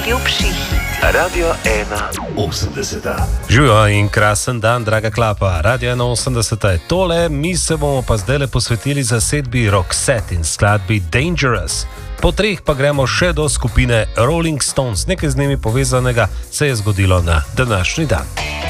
najljubši hit. Radio 81. Živijo in krasen dan, draga klapa. Radio 81 je tole, mi se bomo pa zdaj posvetili zasedbi Roxette in skladbi Dangerous. Po 3 pa gremo še do skupine Rolling Stones. Nekaj z njimi povezanega se je zgodilo na današnji dan.